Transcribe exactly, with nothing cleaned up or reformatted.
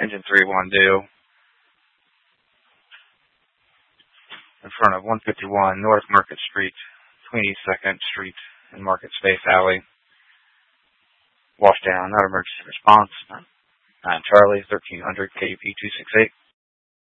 Engine three one due. In front of one fifty-one North Market Street, between East second Street and Market Space Alley. Washdown, not emergency response. nine Charlie, thirteen hundred K U P two six eight.